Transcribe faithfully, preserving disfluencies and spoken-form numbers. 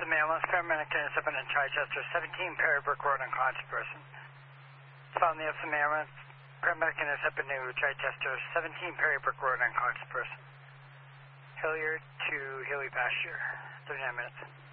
F M ambulance, paramedic intercepted in Chichester, seventeen Perry Brook Road, unconscious person. Found the F M ambulance, paramedic intercepted New Chichester, seventeen Perry Brook Road, unconscious person. Hilliard to Hilly Pasture, thirty-nine minutes.